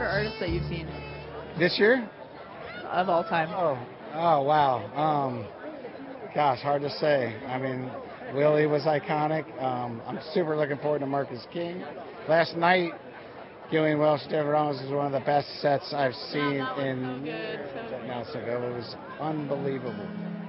favorite artists that you've seen This year? of all time? Oh, wow. Gosh, hard to say. I mean, Willie was iconic. I'm super looking forward to Marcus King. Last night, Gillian Welch, David Ramos is one of the best sets I've seen in years. It was unbelievable.